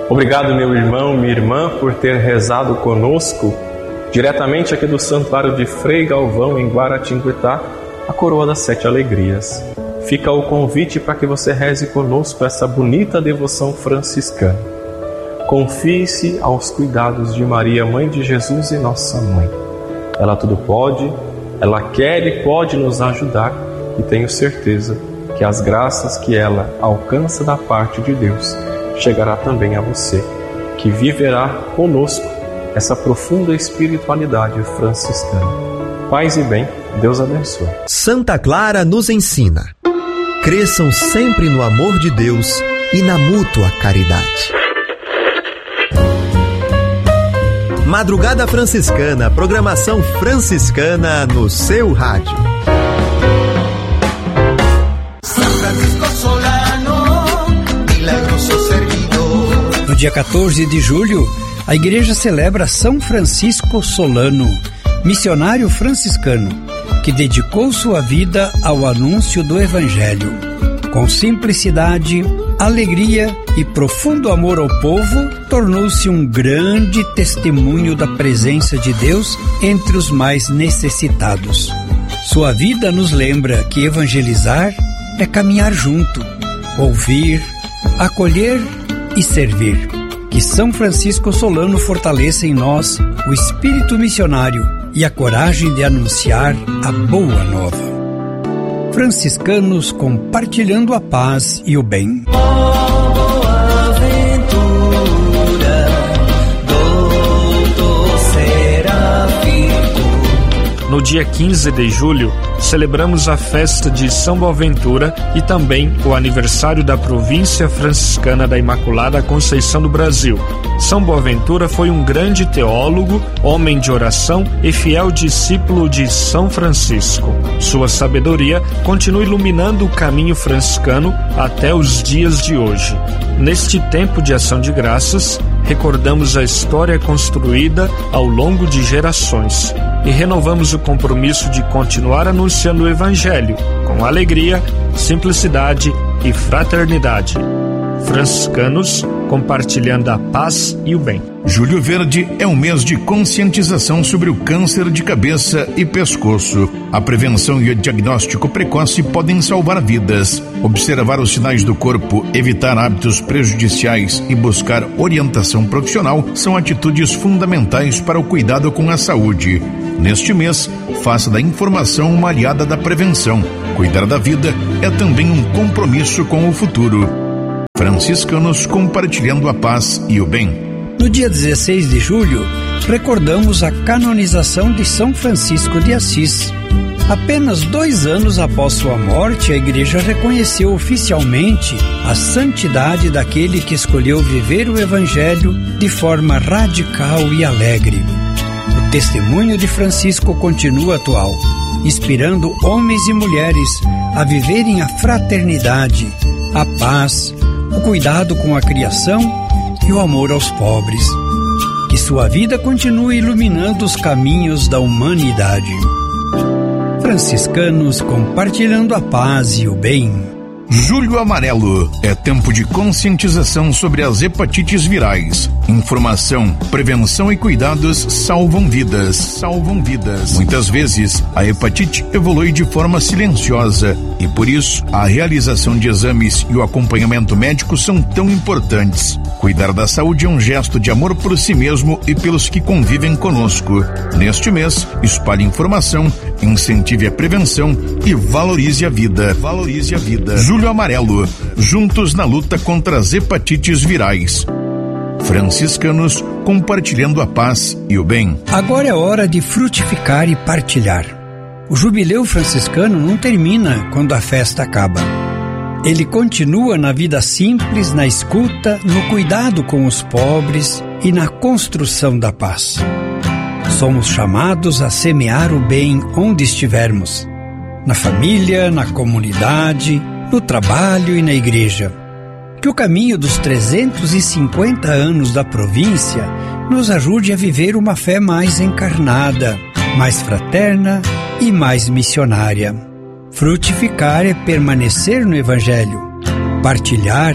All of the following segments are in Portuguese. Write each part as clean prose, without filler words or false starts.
Obrigado, meu irmão, minha irmã, por ter rezado conosco, diretamente aqui do Santuário de Frei Galvão, em Guaratinguetá, a Coroa das 7 Alegrias. Fica o convite para que você reze conosco essa bonita devoção franciscana. Confie-se aos cuidados de Maria, Mãe de Jesus e Nossa Mãe. Ela tudo pode, ela quer e pode nos ajudar, e tenho certeza que as graças que ela alcança da parte de Deus chegará também a você, que viverá conosco essa profunda espiritualidade franciscana. Paz e bem, Deus abençoe. Santa Clara nos ensina: cresçam sempre no amor de Deus e na mútua caridade. Madrugada Franciscana, programação franciscana no seu rádio. No dia 14 de julho, a igreja celebra São Francisco Solano, missionário franciscano, que dedicou sua vida ao anúncio do Evangelho. Com simplicidade, alegria e profundo amor ao povo, tornou-se um grande testemunho da presença de Deus entre os mais necessitados. Sua vida nos lembra que evangelizar é caminhar junto, ouvir, acolher e servir. Que São Francisco Solano fortaleça em nós o espírito missionário e a coragem de anunciar a boa nova. Franciscanos compartilhando a paz e o bem. No dia 15 de julho, celebramos a festa de São Boaventura e também o aniversário da província franciscana da Imaculada Conceição do Brasil. São Boaventura foi um grande teólogo, homem de oração e fiel discípulo de São Francisco. Sua sabedoria continua iluminando o caminho franciscano até os dias de hoje. Neste tempo de ação de graças, recordamos a história construída ao longo de gerações e renovamos o compromisso de continuar anunciando o Evangelho com alegria, simplicidade e fraternidade. Franciscanos compartilhando a paz e o bem. Julho Verde é um mês de conscientização sobre o câncer de cabeça e pescoço. A prevenção e o diagnóstico precoce podem salvar vidas. Observar os sinais do corpo, evitar hábitos prejudiciais e buscar orientação profissional são atitudes fundamentais para o cuidado com a saúde. Neste mês, faça da informação uma aliada da prevenção. Cuidar da vida é também um compromisso com o futuro. Franciscanos compartilhando a paz e o bem. No dia 16 de julho, recordamos a canonização de São Francisco de Assis. Apenas 2 anos após sua morte, a Igreja reconheceu oficialmente a santidade daquele que escolheu viver o Evangelho de forma radical e alegre. O testemunho de Francisco continua atual, inspirando homens e mulheres a viverem a fraternidade, a paz, o cuidado com a criação e o amor aos pobres. Que sua vida continue iluminando os caminhos da humanidade. Franciscanos compartilhando a paz e o bem. Julho Amarelo é tempo de conscientização sobre as hepatites virais. Informação, prevenção e cuidados salvam vidas. Salvam vidas. Muitas vezes, a hepatite evolui de forma silenciosa e, por isso, a realização de exames e o acompanhamento médico são tão importantes. Cuidar da saúde é um gesto de amor por si mesmo e pelos que convivem conosco. Neste mês, espalhe informação, incentive a prevenção e valorize a vida. Valorize a vida. Julho Amarelo, juntos na luta contra as hepatites virais. Franciscanos compartilhando a paz e o bem. Agora é hora de frutificar e partilhar. O jubileu franciscano não termina quando a festa acaba. Ele continua na vida simples, na escuta, no cuidado com os pobres e na construção da paz. Somos chamados a semear o bem onde estivermos, na família, na comunidade, no trabalho e na igreja. Que o caminho dos 350 anos da província nos ajude a viver uma fé mais encarnada, mais fraterna e mais missionária. Frutificar é permanecer no Evangelho. Partilhar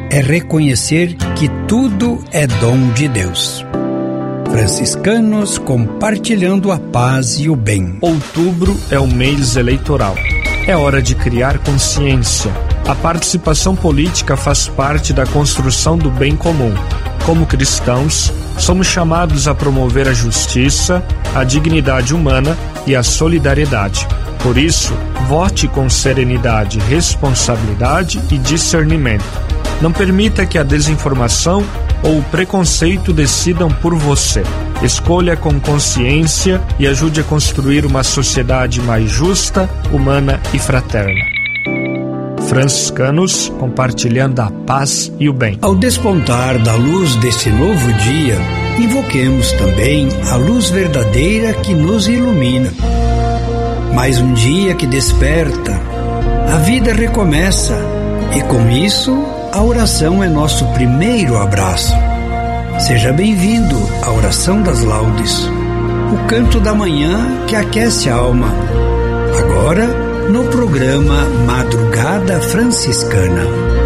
é reconhecer que tudo é dom de Deus. Franciscanos compartilhando a paz e o bem. Outubro é o mês eleitoral. É hora de criar consciência. A participação política faz parte da construção do bem comum. Como cristãos, somos chamados a promover a justiça, a dignidade humana e a solidariedade. Por isso, vote com serenidade, responsabilidade e discernimento. Não permita que a desinformação ou o preconceito decidam por você. Escolha com consciência e ajude a construir uma sociedade mais justa, humana e fraterna. Franciscanos compartilhando a paz e o bem. Ao despontar da luz deste novo dia, invoquemos também a luz verdadeira que nos ilumina. Mais um dia que desperta, a vida recomeça e com isso a oração é nosso primeiro abraço. Seja bem-vindo à oração das laudes, o canto da manhã que aquece a alma. Agora, no programa Madrugada Franciscana.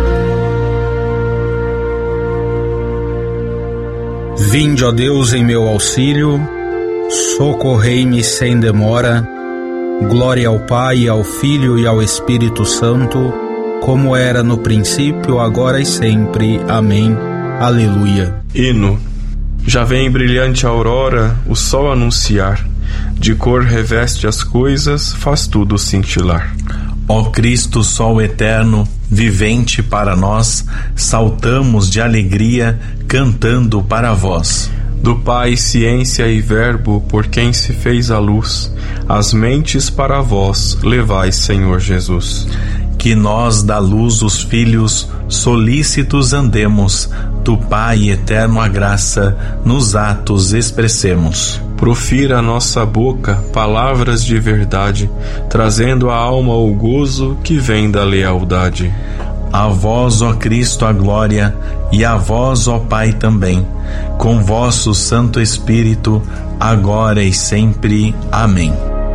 Vinde, ó Deus, em meu auxílio, socorrei-me sem demora. Glória ao Pai, ao Filho e ao Espírito Santo, como era no princípio, agora e sempre. Amém. Aleluia. Hino. Já vem brilhante aurora, o sol anunciar. De cor reveste as coisas, faz tudo cintilar. Ó Cristo, Sol eterno, vivente para nós, saltamos de alegria, cantando para vós. Do Pai, ciência e verbo, por quem se fez a luz, as mentes para vós levai, Senhor Jesus. Que nós da luz os filhos, solícitos andemos, do Pai eterno a graça, nos atos expressemos. Profira a nossa boca palavras de verdade, trazendo à alma o gozo que vem da lealdade. A vós, ó Cristo, a glória, e a vós, ó Pai, também, com vosso Santo Espírito, agora e sempre. Amém.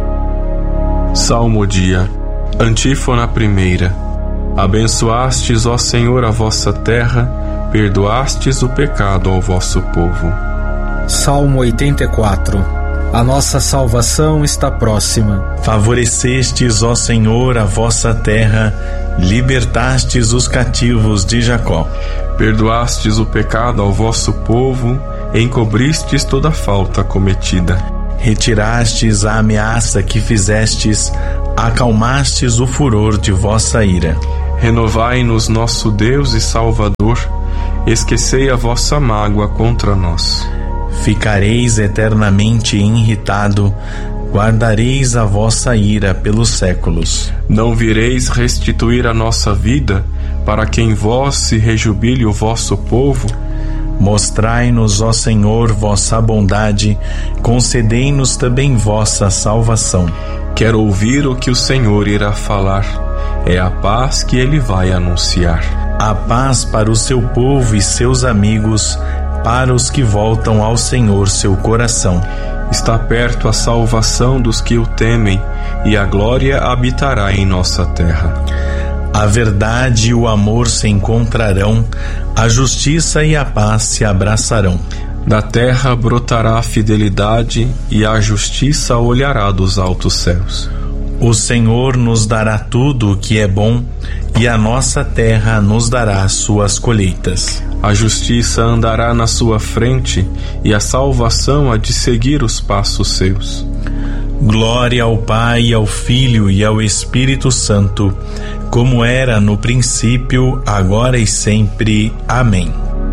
Salmodia. Antífona primeira. Abençoastes, ó Senhor, a vossa terra, perdoastes o pecado ao vosso povo. Salmo 84. A nossa salvação está próxima. Favorecestes, ó Senhor, a vossa terra, libertastes os cativos de Jacó. Perdoastes o pecado ao vosso povo, encobristes toda falta cometida. Retirastes a ameaça que fizestes, acalmastes o furor de vossa ira. Renovai-nos, nosso Deus e Salvador, esquecei a vossa mágoa contra nós. Ficareis eternamente irritado, guardareis a vossa ira pelos séculos. Não vireis restituir a nossa vida, para que em vós se rejubile o vosso povo? Mostrai-nos, ó Senhor, vossa bondade, concedei-nos também vossa salvação. Quero ouvir o que o Senhor irá falar, é a paz que ele vai anunciar. A paz para o seu povo e seus amigos, para os que voltam ao Senhor seu coração. Está perto a salvação dos que o temem, e a glória habitará em nossa terra. A verdade e o amor se encontrarão, a justiça e a paz se abraçarão. Da terra brotará a fidelidade, e a justiça olhará dos altos céus. O Senhor nos dará tudo o que é bom, e a nossa terra nos dará suas colheitas. A justiça andará na sua frente, e a salvação há de seguir os passos seus. Glória ao Pai, ao Filho e ao Espírito Santo, como era no princípio, agora e sempre. Amém.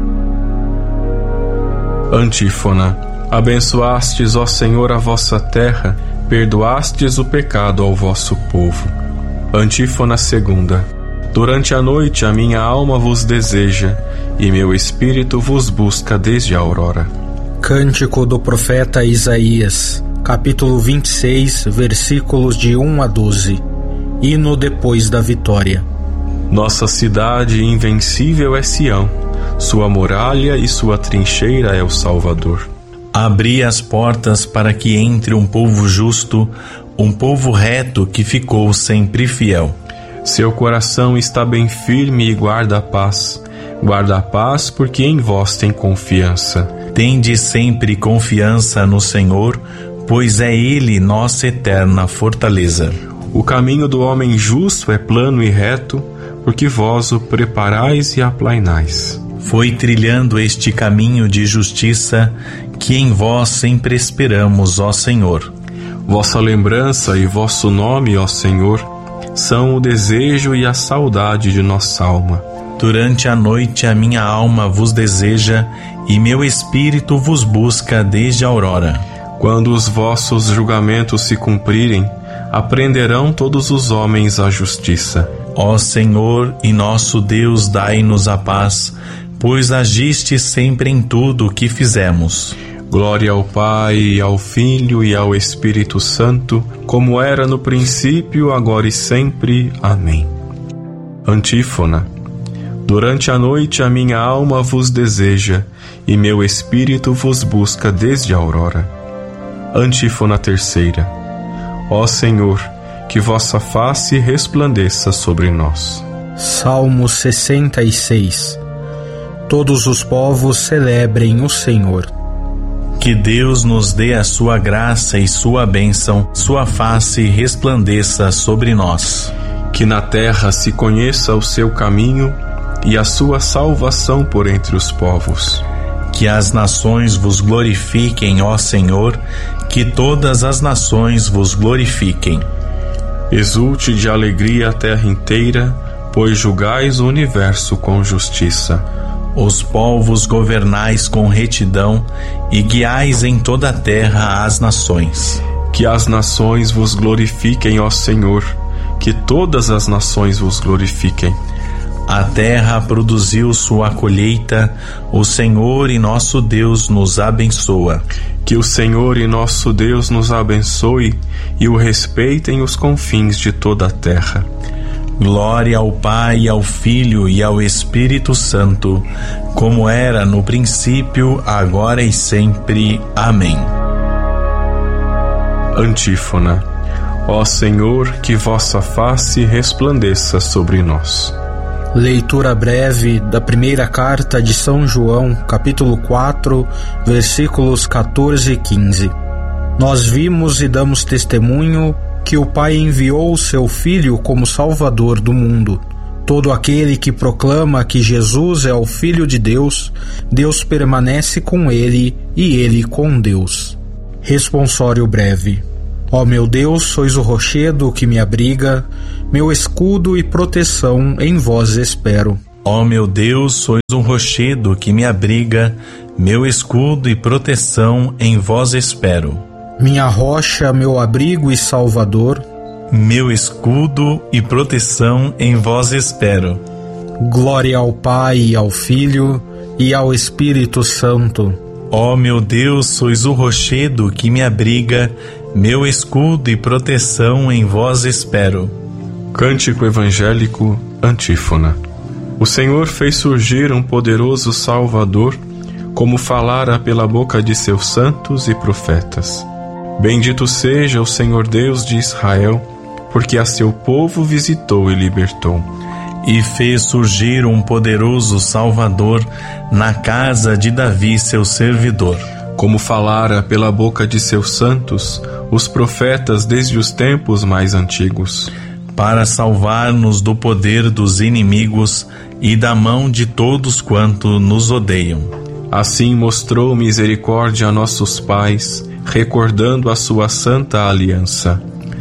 Antífona. Abençoastes, ó Senhor, a vossa terra, perdoastes o pecado ao vosso povo. Antífona segunda. Durante a noite a minha alma vos deseja, e meu espírito vos busca desde a aurora. Cântico do profeta Isaías, capítulo 26, versículos de 1 a 12. Hino depois da vitória. Nossa cidade invencível é Sião, sua muralha e sua trincheira é o Salvador. Abri as portas para que entre um povo justo, um povo reto que ficou sempre fiel. Seu coração está bem firme e guarda a paz, Guarda a paz, porque em vós tem confiança. Tende sempre confiança no Senhor, pois é Ele nossa eterna fortaleza. O caminho do homem justo é plano e reto, porque vós o preparais e aplainais. Foi trilhando este caminho de justiça que em vós sempre esperamos, ó Senhor. Vossa lembrança e vosso nome, ó Senhor, são o desejo e a saudade de nossa alma. Durante a noite a minha alma vos deseja e meu espírito vos busca desde a aurora. Quando os vossos julgamentos se cumprirem, aprenderão todos os homens a justiça. Ó Senhor e nosso Deus, dai-nos a paz, pois agiste sempre em tudo o que fizemos. Glória ao Pai, ao Filho e ao Espírito Santo, como era no princípio, agora e sempre. Amém. Antífona. Durante a noite a minha alma vos deseja, e meu espírito vos busca desde a aurora. Antífona terceira. Ó Senhor, que vossa face resplandeça sobre nós. Salmo 66. Todos os povos celebrem o Senhor. Que Deus nos dê a sua graça e sua bênção, sua face resplandeça sobre nós. Que na terra se conheça o seu caminho e a sua salvação por entre os povos. Que as nações vos glorifiquem, ó Senhor, que todas as nações vos glorifiquem. Exulte de alegria a terra inteira, pois julgais o universo com justiça. Os povos governais com retidão e guiais em toda a terra as nações. Que as nações vos glorifiquem, ó Senhor, que todas as nações vos glorifiquem. A terra produziu sua colheita, o Senhor e nosso Deus nos abençoa. Que o Senhor e nosso Deus nos abençoe e o respeitem os confins de toda a terra. Glória ao Pai, ao Filho e ao Espírito Santo, como era no princípio, agora e sempre. Amém. Antífona. Ó Senhor, que vossa face resplandeça sobre nós. Leitura breve da primeira carta de São João, capítulo 4, versículos 14 e 15. Nós vimos e damos testemunho que o Pai enviou o seu Filho como Salvador do mundo. Todo aquele que proclama que Jesus é o Filho de Deus, Deus permanece com ele e ele com Deus. Responsório breve. Ó meu Deus, sois o rochedo que me abriga, meu escudo e proteção em vós espero. Ó meu Deus, sois um rochedo que me abriga, meu escudo e proteção em vós espero. Minha rocha, meu abrigo e salvador, meu escudo e proteção em vós espero. Glória ao Pai e ao Filho e ao Espírito Santo. Ó meu Deus, sois o rochedo que me abriga, meu escudo e proteção em vós espero. Cântico evangélico, antífona. O Senhor fez surgir um poderoso Salvador, como falara pela boca de seus santos e profetas. Bendito seja o Senhor Deus de Israel, porque a seu povo visitou e libertou. E fez surgir um poderoso Salvador na casa de Davi, seu servidor. Como falara pela boca de seus santos, os profetas desde os tempos mais antigos. Para salvar-nos do poder dos inimigos e da mão de todos quanto nos odeiam. Assim mostrou misericórdia a nossos pais, recordando a sua santa aliança.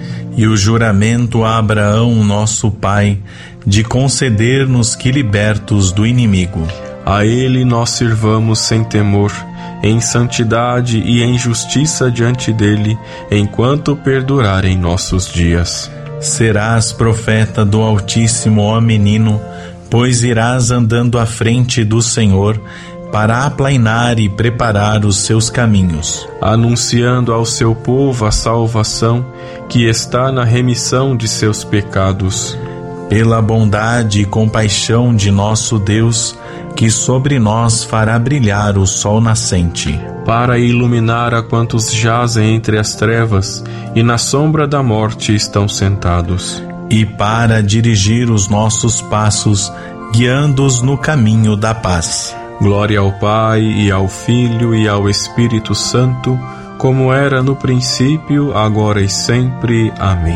E o juramento a Abraão, nosso pai, de conceder-nos que libertos do inimigo. A ele nós sirvamos sem temor, em santidade e em justiça diante dele, enquanto perdurarem nossos dias. Serás profeta do Altíssimo, ó menino, pois irás andando à frente do Senhor, para aplainar e preparar os seus caminhos, anunciando ao seu povo a salvação que está na remissão de seus pecados. Pela bondade e compaixão de nosso Deus, que sobre nós fará brilhar o sol nascente, para iluminar a quantos jazem entre as trevas e na sombra da morte estão sentados, e para dirigir os nossos passos guiando-os no caminho da paz. Glória ao Pai, e ao Filho, e ao Espírito Santo, como era no princípio, agora e sempre. Amém.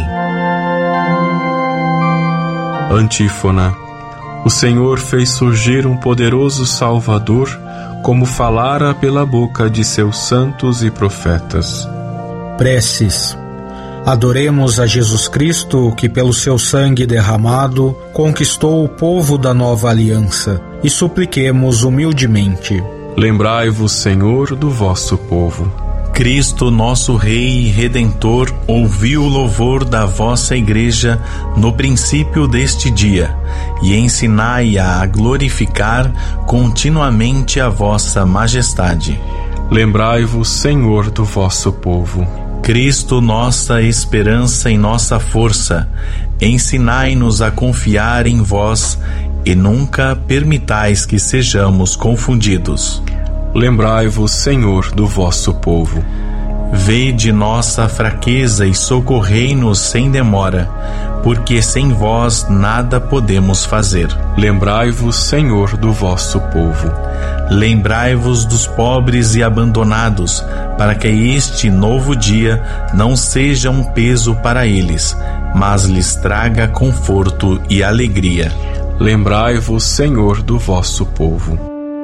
Antífona. O Senhor fez surgir um poderoso Salvador, como falara pela boca de seus santos e profetas. Preces. Adoremos a Jesus Cristo, que pelo seu sangue derramado conquistou o povo da nova aliança, e supliquemos humildemente. Lembrai-vos, Senhor, do vosso povo. Cristo, nosso Rei e Redentor, ouviu o louvor da vossa Igreja no princípio deste dia, e ensinai-a a glorificar continuamente a vossa majestade. Lembrai-vos, Senhor, do vosso povo. Cristo, nossa esperança e nossa força, ensinai-nos a confiar em vós e nunca permitais que sejamos confundidos. Lembrai-vos, Senhor, do vosso povo. Vede nossa fraqueza e socorrei-nos sem demora, porque sem vós nada podemos fazer. Lembrai-vos, Senhor, do vosso povo. Lembrai-vos dos pobres e abandonados, para que este novo dia não seja um peso para eles, mas lhes traga conforto e alegria. Lembrai-vos, Senhor, do vosso povo.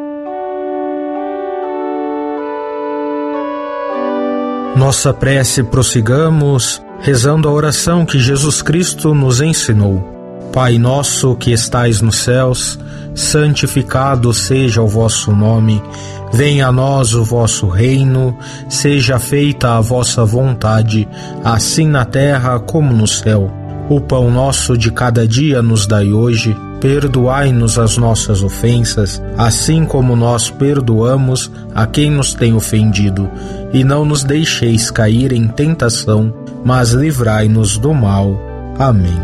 Nossa prece prossigamos, rezando a oração que Jesus Cristo nos ensinou. Pai nosso que estais nos céus, santificado seja o vosso nome. Venha a nós o vosso reino, seja feita a vossa vontade, assim na terra como no céu. O pão nosso de cada dia nos dai hoje. Perdoai-nos as nossas ofensas, assim como nós perdoamos a quem nos tem ofendido. E não nos deixeis cair em tentação, mas livrai-nos do mal. Amém.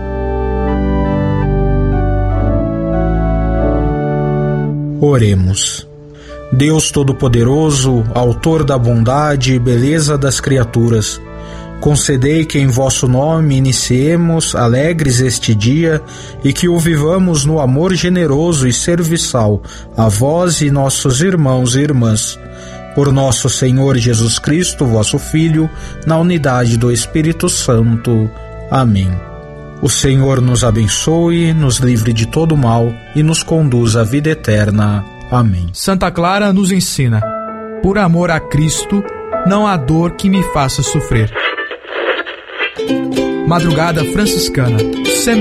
Oremos. Deus Todo-Poderoso, autor da bondade e beleza das criaturas, concedei que em vosso nome iniciemos alegres este dia e que o vivamos no amor generoso e serviçal a vós e nossos irmãos e irmãs. Por nosso Senhor Jesus Cristo, vosso Filho, na unidade do Espírito Santo. Amém. O Senhor nos abençoe, nos livre de todo mal e nos conduz à vida eterna. Amém. Santa Clara nos ensina: por amor a Cristo, não há dor que me faça sofrer. Madrugada Franciscana.